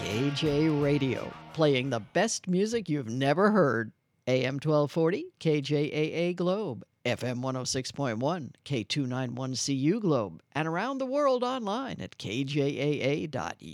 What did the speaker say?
KJ Radio, playing the best music you've never heard. AM 1240, KJAA Globe, FM 106.1, K291CU Globe, and around the world online at kjaa.us.